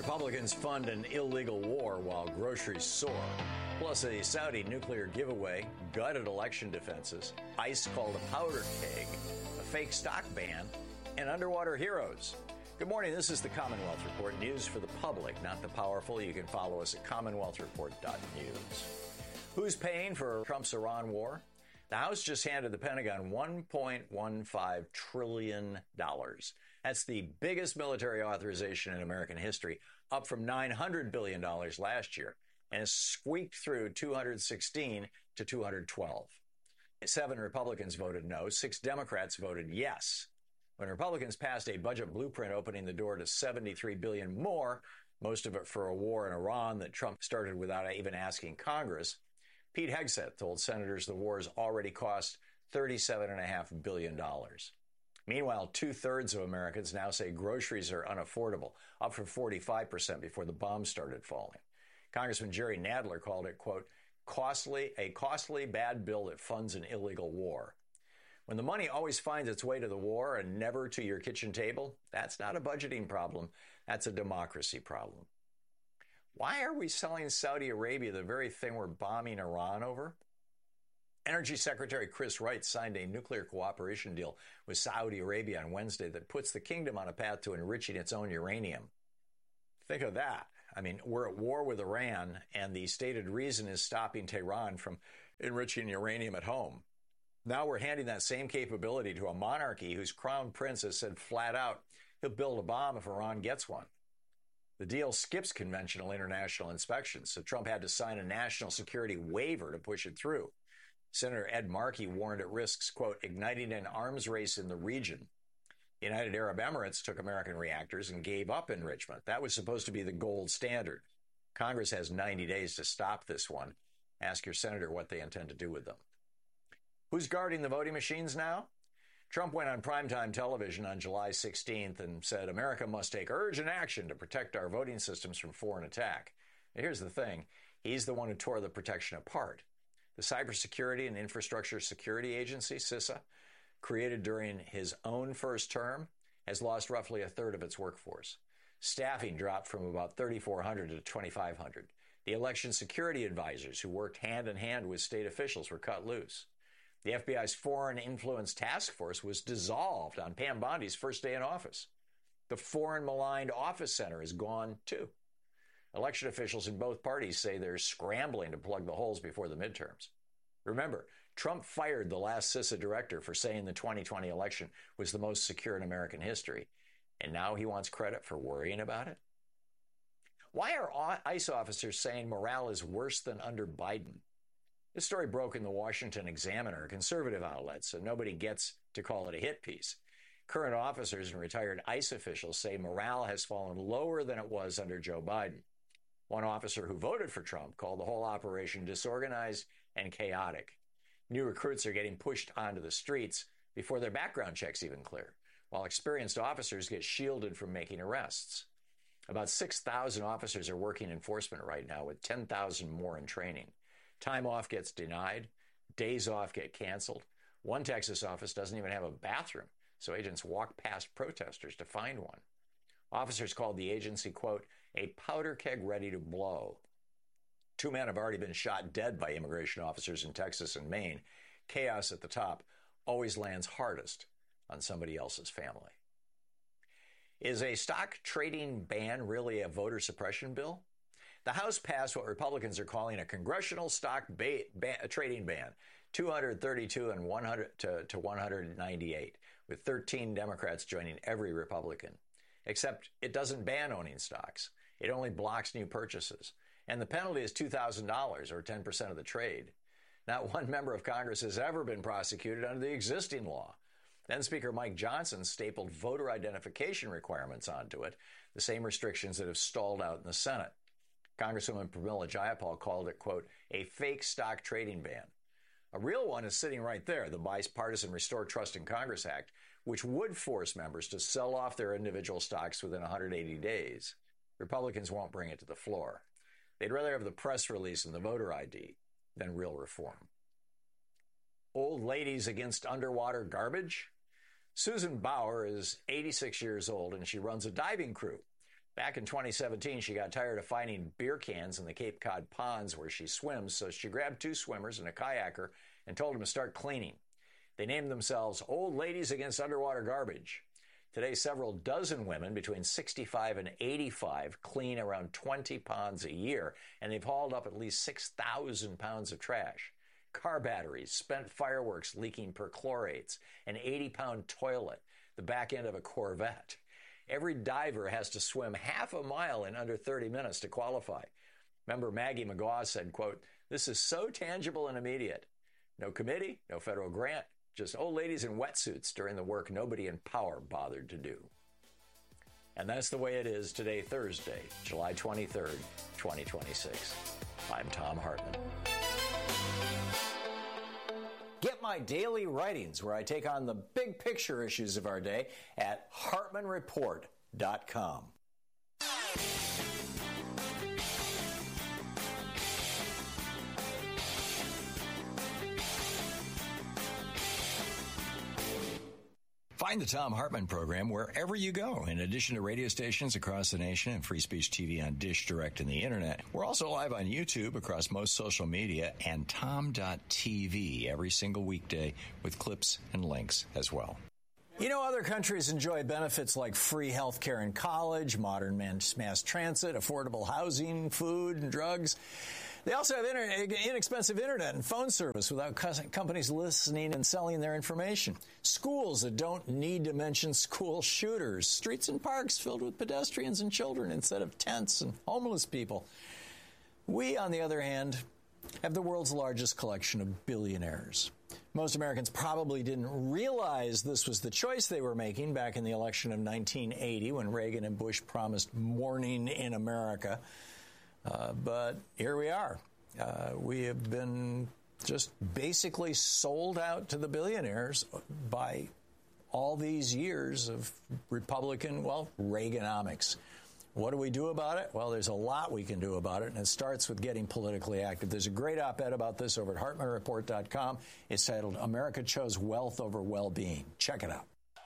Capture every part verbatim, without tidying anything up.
Republicans fund an illegal war while groceries soar. Plus, a Saudi nuclear giveaway, gutted election defenses, ICE called a powder keg, a fake stock ban, and underwater heroes. Good morning. This is the Commonwealth Report, news for the public, not the powerful. You can follow us at commonwealth report dot news. Who's paying for Trump's Iran war? The House just handed the Pentagon one point one five trillion dollars. That's the biggest military authorization in American history, up from nine hundred billion dollars last year, and has squeaked through two hundred sixteen to two hundred twelve. Seven Republicans voted no, six Democrats voted yes. When Republicans passed a budget blueprint opening the door to seventy-three billion dollars more, most of it for a war in Iran that Trump started without even asking Congress, Pete Hegseth told senators the war has already cost thirty-seven point five billion dollars. Meanwhile, two-thirds of Americans now say groceries are unaffordable, up from forty-five percent before the bombs started falling. Congressman Jerry Nadler called it, quote, costly, a costly bad bill that funds an illegal war. When the money always finds its way to the war and never to your kitchen table, that's not a budgeting problem. That's a democracy problem. Why are we selling Saudi Arabia the very thing we're bombing Iran over? Energy Secretary Chris Wright signed a nuclear cooperation deal with Saudi Arabia on Wednesday that puts the kingdom on a path to enriching its own uranium. Think of that. I mean, we're at war with Iran, and the stated reason is stopping Tehran from enriching uranium at home. Now we're handing that same capability to a monarchy whose crown prince has said flat out he'll build a bomb if Iran gets one. The deal skips conventional international inspections, so Trump had to sign a national security waiver to push it through. Senator Ed Markey warned it risks, quote, igniting an arms race in the region. The United Arab Emirates took American reactors and gave up enrichment. That was supposed to be the gold standard. Congress has ninety days to stop this one. Ask your senator what they intend to do with them. Who's guarding the voting machines now? Trump went on primetime television on July sixteenth and said America must take urgent action to protect our voting systems from foreign attack. Now, here's the thing. He's the one who tore the protection apart. The Cybersecurity and Infrastructure Security Agency, CISA, created during his own first term, has lost roughly a third of its workforce. Staffing dropped from about thirty-four hundred to twenty-five hundred. The election security advisors who worked hand in hand with state officials were cut loose. The F B I's Foreign Influence Task Force was dissolved on Pam Bondi's first day in office. The Foreign Maligned Office Center is gone, too. Election officials in both parties say they're scrambling to plug the holes before the midterms. Remember, Trump fired the last CISA director for saying the twenty twenty election was the most secure in American history, and now he wants credit for worrying about it? Why are ICE officers saying morale is worse than under Biden? This story broke in the Washington Examiner, a conservative outlet, so nobody gets to call it a hit piece. Current officers and retired ICE officials say morale has fallen lower than it was under Joe Biden. One officer who voted for Trump called the whole operation disorganized and chaotic. New recruits are getting pushed onto the streets before their background checks even clear, while experienced officers get shielded from making arrests. About six thousand officers are working enforcement right now, with ten thousand more in training. Time off gets denied. Days off get canceled. One Texas office doesn't even have a bathroom, so agents walk past protesters to find one. Officers called the agency, quote, a powder keg ready to blow. Two men have already been shot dead by immigration officers in Texas and Maine. Chaos at the top always lands hardest on somebody else's family. Is a stock trading ban really a voter suppression bill? The House passed what Republicans are calling a congressional stock ba- ban- trading ban, two hundred thirty-two and one hundred to, to one hundred ninety-eight, with thirteen Democrats joining every Republican. Except it doesn't ban owning stocks. It only blocks new purchases. And the penalty is two thousand dollars or ten percent of the trade. Not one member of Congress has ever been prosecuted under the existing law. Then Speaker Mike Johnson stapled voter identification requirements onto it, the same restrictions that have stalled out in the Senate. Congresswoman Pramila Jayapal called it, quote, a fake stock trading ban. A real one is sitting right there, the bipartisan Restore Trust in Congress Act, which would force members to sell off their individual stocks within one hundred eighty days. Republicans won't bring it to the floor. They'd rather have the press release and the voter I D than real reform. Old ladies against underwater garbage? Susan Bauer is eighty-six years old and she runs a diving crew. Back in twenty seventeen, she got tired of finding beer cans in the Cape Cod ponds where she swims, so she grabbed two swimmers and a kayaker and told them to start cleaning. They named themselves Old Ladies Against Underwater Garbage. Today, several dozen women between sixty-five and eighty-five clean around twenty ponds a year, and they've hauled up at least six thousand pounds of trash. Car batteries, spent fireworks leaking perchlorates, an eighty-pound toilet, the back end of a Corvette. Every diver has to swim half a mile in under thirty minutes to qualify. Member Maggie McGaw said, quote, "This is so tangible and immediate. No committee, no federal grant, just old ladies in wetsuits doing the work nobody in power bothered to do." And that's the way it is today, Thursday, July twenty-third, twenty twenty-six. I'm Thom Hartmann. Get my daily writings where I take on the big picture issues of our day at hartmann report dot com. Find the Thom Hartmann program wherever you go. In addition to radio stations across the nation and Free Speech T V on Dish, Direct, and the Internet, we're also live on YouTube across most social media and tom dot t v every single weekday with clips and links as well. You know, other countries enjoy benefits like free health care and college, modern mass transit, affordable housing, food, and drugs. They also have inter- inexpensive internet and phone service without companies listening and selling their information. Schools that don't need to mention school shooters. Streets and parks filled with pedestrians and children instead of tents and homeless people. We, on the other hand, have the world's largest collection of billionaires. Most Americans probably didn't realize this was the choice they were making back in the election of nineteen eighty when Reagan and Bush promised morning in America. Uh, but here we are. Uh, we have been just basically sold out to the billionaires by all these years of Republican, well, Reaganomics. What do we do about it? Well, there's a lot we can do about it, and it starts with getting politically active. There's a great op-ed about this over at hartmann report dot com. It's titled, "America Chose Wealth Over Well-Being." Check it out.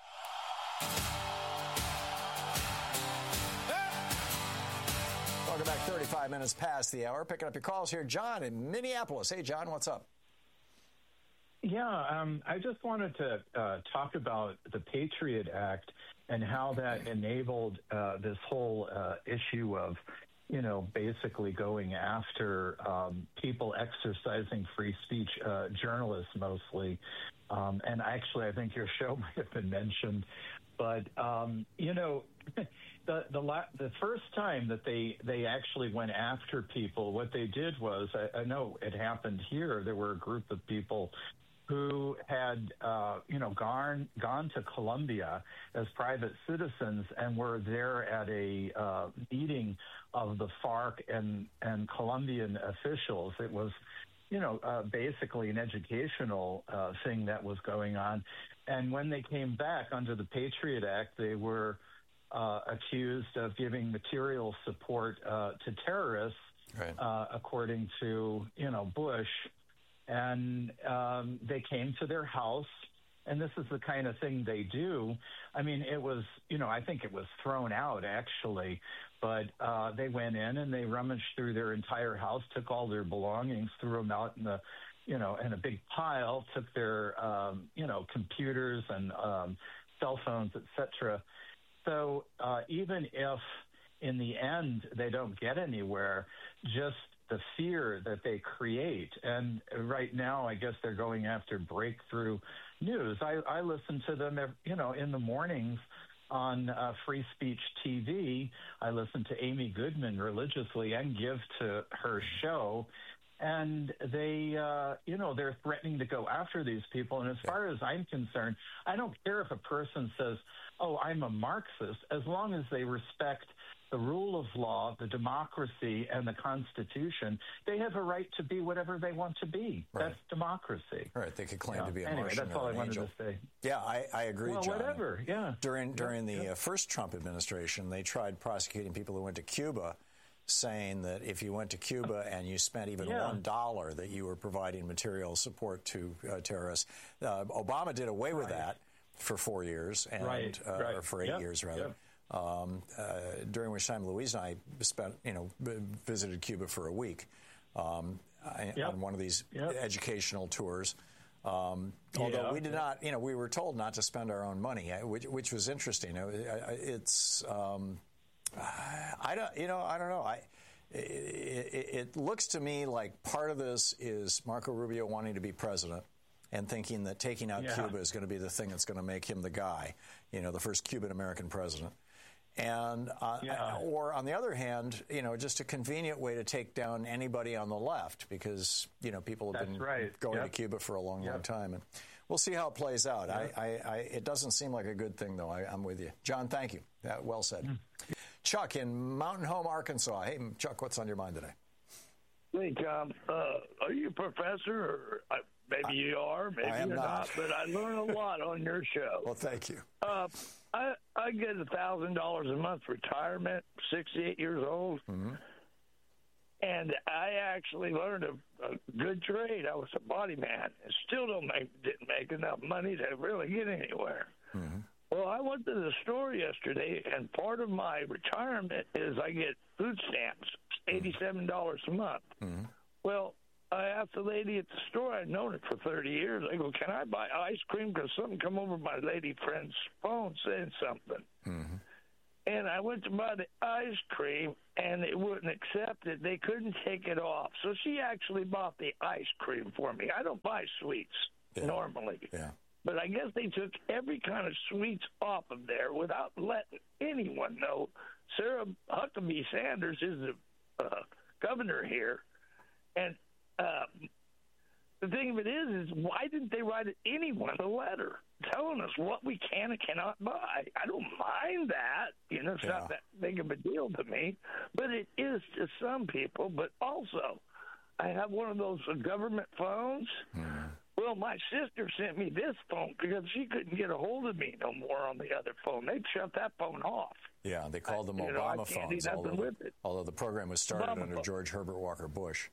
Welcome back, thirty-five minutes past the hour. Picking up your calls here. John in Minneapolis. Hey, John, what's up? Yeah, um, I just wanted to uh, talk about the Patriot Act and how that enabled uh, this whole uh, issue of, you know, basically going after um, people exercising free speech, uh, journalists mostly. Um, and actually, I think your show might have been mentioned. But, um, you know, the the, la- the first time that they, they actually went after people, what they did was, I, I know it happened here, there were a group of people who had, uh, you know, gone, gone to Colombia as private citizens and were there at a uh, meeting of the FARC and, and Colombian officials. It was, you know, uh, basically an educational uh, thing that was going on. And when they came back under the Patriot Act, they were uh, accused of giving material support uh, to terrorists, right. uh, according to, you know, Bush. And um, they came to their house, and this is the kind of thing they do. I mean, it was, you know, I think it was thrown out, actually. But uh, they went in and they rummaged through their entire house, took all their belongings, threw them out in the, you know, in a big pile, took their, um, you know, computers and um, cell phones, et cetera. So uh, even if in the end they don't get anywhere, just the fear that they create. And right now, I guess they're going after Breakthrough News. I, I listen to them, you know, in the mornings on uh, Free Speech T V. I listen to Amy Goodman religiously and give to her show. And they, uh, you know, they're threatening to go after these people. And as far as I'm concerned, I don't care if a person says, oh, I'm a Marxist, as long as they respect the rule of law, the democracy, and the Constitution. They have a right to be whatever they want to be. Right. That's democracy. Right. They could claim yeah. to be a anyway, Martian that's all or I an wanted angel. to say. Yeah, I, I agree, well, John. whatever, yeah. During, during yeah. the yeah. Uh, first Trump administration, they tried prosecuting people who went to Cuba, saying that if you went to Cuba and you spent even yeah. one dollar, that you were providing material support to uh, terrorists. Uh, Obama did away with right. that for four years, and right. uh, right. or for eight yep. years, rather. Yep. um, uh, during which time Louise and I spent, you know, visited Cuba for a week um, yep. on one of these yep. educational tours. Um, although yeah. we did not, you know, we were told not to spend our own money, which, which was interesting. It's, um, I don't, you know, I don't know. I, it, it looks to me like part of this is Marco Rubio wanting to be president and thinking that taking out yeah. Cuba is going to be the thing that's going to make him the guy, you know, the first Cuban-American president. And, uh, yeah. or on the other hand, you know, just a convenient way to take down anybody on the left because, you know, people have that's been right. going yep. to Cuba for a long, yep. long time. And we'll see how it plays out. Yep. I, I, I, it doesn't seem like a good thing, though. I, I'm with you. John, thank you. That, well said. Mm. Chuck in Mountain Home, Arkansas. Hey, Chuck, what's on your mind today? Hey, Tom, uh, are you a professor? Or, uh, maybe I, you are, maybe I am you're not. not, but I learn a lot on your show. Well, thank you. Uh, I, I get one thousand dollars a month retirement, sixty-eight years old, mm-hmm. and I actually learned a, a good trade. I was a body man and still don't make, didn't make enough money to really get anywhere. Mm-hmm. Well, I went to the store yesterday, and part of my retirement is I get food stamps, eighty-seven dollars a month. Mm-hmm. Well, I asked the lady at the store, I'd known it for thirty years, I go, can I buy ice cream? Because something come over my lady friend's phone saying something. Mm-hmm. And I went to buy the ice cream, and it wouldn't accept it. They couldn't take it off. So she actually bought the ice cream for me. I don't buy sweets yeah. normally. Yeah. But I guess they took every kind of sweets off of there without letting anyone know. Sarah Huckabee Sanders is the uh, governor here. And uh, the thing of it is, is why didn't they write anyone a letter telling us what we can and cannot buy? I don't mind that. You know, it's yeah. not that big of a deal to me. But it is to some people. But also, I have one of those government phones. Mm. Well, my sister sent me this phone because she couldn't get a hold of me no more on the other phone. They shut that phone off. Yeah, they called them I, Obama know, phones, although, although the program was started Obama under phone. George Herbert Walker Bush.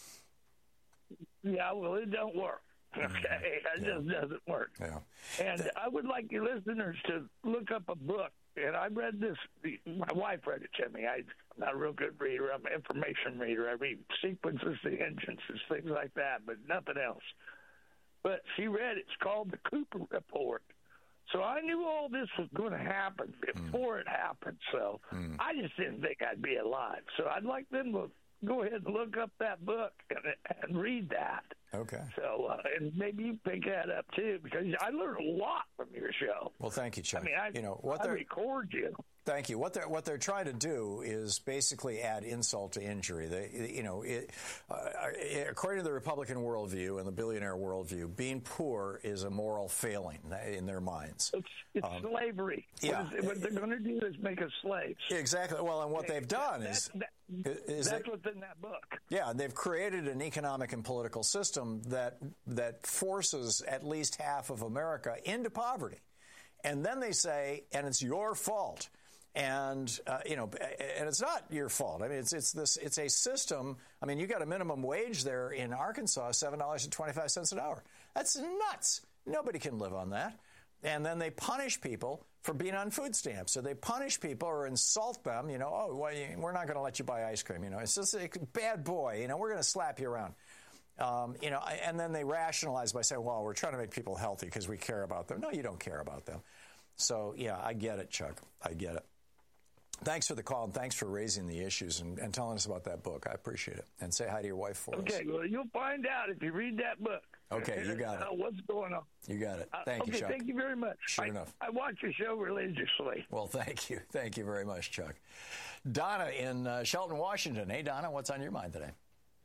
Yeah, well, it don't work. Okay, it yeah. just doesn't work. Yeah. And I would like your listeners to look up a book. And I read this. My wife read it to me. I'm not a real good reader. I'm an information reader. I read sequences, the engines, things like that, but nothing else. But she read it. It's called The Cooper Report. So I knew all this was going to happen before mm. it happened. So mm. I just didn't think I'd be alive. So I'd like them to go ahead and look up that book and, and read that. Okay. So, uh, and maybe you pick that up, too, because I learned a lot from your show. Well, thank you, Chuck. I mean, I, you know, what I record you. Thank you. What they're what they're trying to do is basically add insult to injury. They, you know, it, uh, according to the Republican worldview and the billionaire worldview, being poor is a moral failing in their minds. It's, it's um, slavery. Yeah. What, is, what they're going to do is make us slaves. Exactly. Well, and what they've done that, is, that, is that's they, what's in that book. Yeah, and they've created an economic and political system that that forces at least half of America into poverty, and then they say, and it's your fault. And, uh, you know, and it's not your fault. I mean, it's it's this it's a system. I mean, you got a minimum wage there in Arkansas, seven dollars and twenty-five cents an hour. That's nuts. Nobody can live on that. And then they punish people for being on food stamps. So they punish people or insult them, you know, oh, well, we're not going to let you buy ice cream. You know, it's just a bad boy. You know, we're going to slap you around. Um, you know, and then they rationalize by saying, well, we're trying to make people healthy because we care about them. No, you don't care about them. So, yeah, I get it, Chuck. I get it. Thanks for the call, and thanks for raising the issues and, and telling us about that book. I appreciate it. And say hi to your wife for okay, us. Okay, well, you'll find out if you read that book. Okay, you got it. Uh, what's going on? You got it. Thank uh, you, okay, Chuck. Thank you very much. Sure I, enough. I watch your show religiously. Well, thank you. Thank you very much, Chuck. Donna in uh, Shelton, Washington. Hey, Donna, what's on your mind today?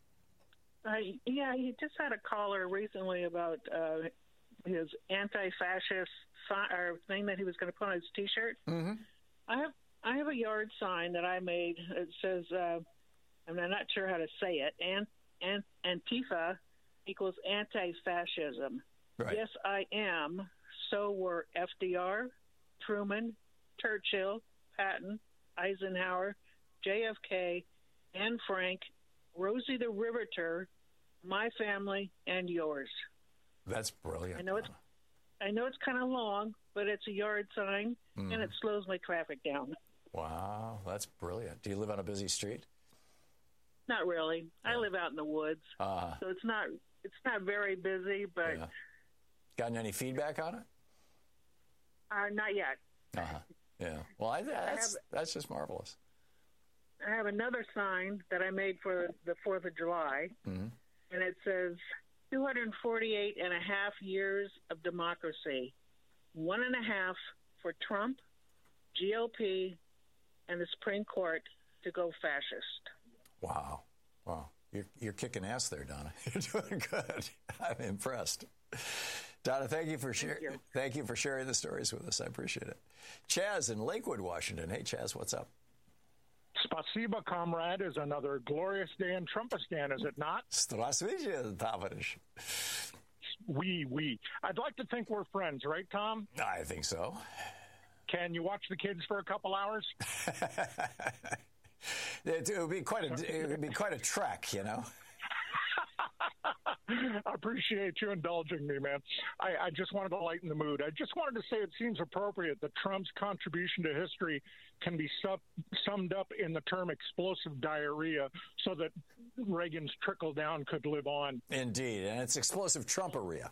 Uh, yeah, he just had a caller recently about uh, his anti-fascist si- or thing that he was going to put on his T-shirt. Mm-hmm. I have I have a yard sign that I made. It says, uh, I'm not sure how to say it, Ant, Ant, Antifa equals anti-fascism. Right. Yes, I am. So were F D R, Truman, Churchill, Patton, Eisenhower, J F K, Anne Frank, Rosie the Riveter, my family, and yours. That's brilliant. I know it's I know it's kind of long, but it's a yard sign, mm. and it slows my traffic down. Wow, that's brilliant. Do you live on a busy street? Not really. Yeah. I live out in the woods, uh, so it's not it's not very busy. But yeah. Gotten any feedback on it? Uh, not yet. Uh-huh. Yeah. Well, I, that's I have, that's just marvelous. I have another sign that I made for the Fourth of July, mm-hmm. and it says two hundred forty-eight and a half years of democracy, one and a half for Trump, G O P, and the Supreme Court to go fascist. Wow. Wow. You're, you're kicking ass there, Donna. You're doing good. I'm impressed. Donna, thank you for sharing. Thank, thank you for sharing the stories with us. I appreciate it. Chaz in Lakewood, Washington. Hey, Chaz, what's up? Spasiba, comrade, is another glorious day in Trumpistan, is it not? Здравствуйте, товарищ. We, we. I'd like to think we're friends, right, Tom? I think so. Can you watch the kids for a couple hours? it, it would be quite a it would be quite a trek, you know. I appreciate you indulging me, man. I, I just wanted to lighten the mood. I just wanted to say it seems appropriate that Trump's contribution to history can be sub, summed up in the term explosive diarrhea so that Reagan's trickle down could live on. Indeed, and it's explosive Trumperia.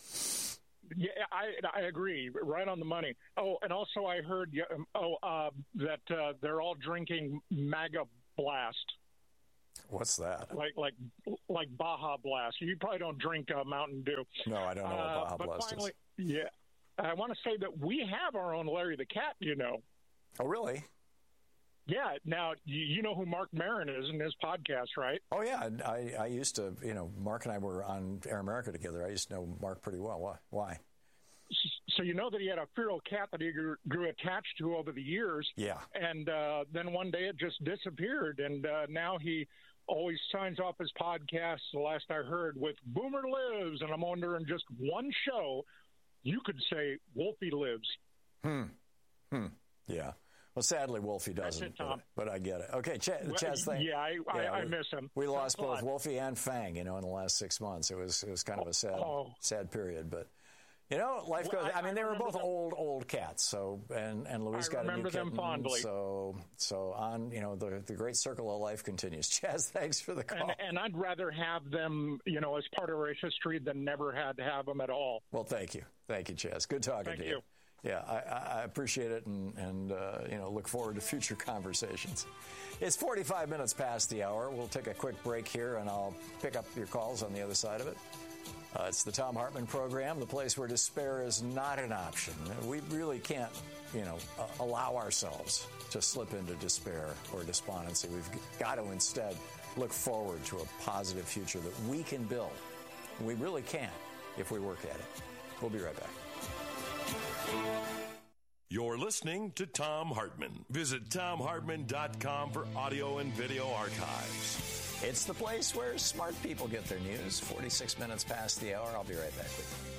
Yeah, I, I agree. Right on the money. Oh, and also I heard oh uh, that uh, they're all drinking MAGA Blast. What's that? Like like like Baja Blast. You probably don't drink uh, Mountain Dew. No, I don't know what Baja uh, but Blast finally, is. Yeah, I want to say that we have our own Larry the Cat. You know. Oh, really? Yeah. Now you, you know who Mark Maron is in his podcast, right? Oh yeah, I I used to. You know, Mark and I were on Air America together. I used to know Mark pretty well. Why? Why? So you know that he had a feral cat that he grew, grew attached to over the years. Yeah. And uh, then one day it just disappeared, and uh, now he always signs off his podcast, the last I heard, with Boomer Lives. And I'm wondering, just one show, you could say Wolfie lives. Hmm. Hmm. Yeah. Well, sadly, Wolfie doesn't, it, Tom. But, but I get it. Okay, Ch- well, Chaz, thank Yeah, I, yeah, I, I we, miss him. We That's lost both fun. Wolfie and Fang, you know, in the last six months. It was it was kind of a sad oh. sad period, but... You know, life well, goes. I, I mean, they were both them. old, old cats. So, and and Louise I got a new remember them kitten. fondly. So, so on. You know, the the great circle of life continues. Chaz, thanks for the call. And, and I'd rather have them, you know, as part of our history than never had to have them at all. Well, thank you, thank you, Chaz. Good talking thank to you. you. Yeah, I, I appreciate it, and and uh, you know, look forward to future conversations. It's forty-five minutes past the hour. We'll take a quick break here, and I'll pick up your calls on the other side of it. Uh, it's the Tom Hartman program, the place where despair is not an option. We really can't, you know, uh, allow ourselves to slip into despair or despondency. We've got to instead look forward to a positive future that we can build. We really can if we work at it. We'll be right back. You're listening to Tom Hartman. Visit tom hartman dot com for audio and video archives. It's the place where smart people get their news. forty-six minutes past the hour. I'll be right back with you.